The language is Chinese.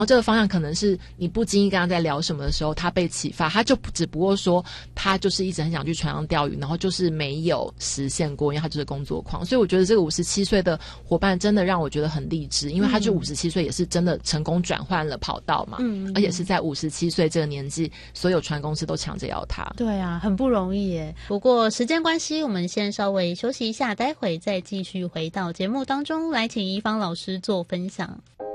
这个方向可能是你不经意跟他在聊什么的时候，他被启发，他就只不过说他就是一直很想去船上钓鱼，然后就是没有实现过，因为他就是工作狂。所以我觉得这个57岁的伙伴真的让我觉得很励志，因为他就57岁也是真的成功转换了跑道嘛，而且是在57岁这个年纪，所有船公司都抢着要他。 对啊，很不容易耶。不过时间关系，我们先稍微休息一下，待会再继续回到节目当中来，请宜芳老师做分享。